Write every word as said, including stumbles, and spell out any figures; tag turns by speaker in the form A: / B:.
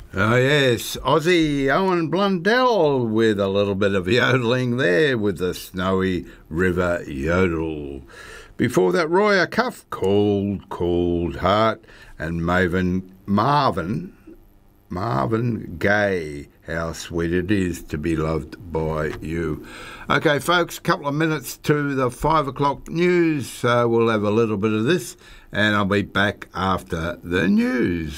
A: Oh yes, Aussie Owen Blundell with a little bit of yodeling there with the Snowy River Yodel. Before that, Roy Cuff, Cold, Cold Heart, and Maven, Marvin, Marvin Gaye, How Sweet It Is to Be Loved by You. Okay, folks, a couple of minutes to the five o'clock news. Uh, we'll have a little bit of this, and I'll be back after the news.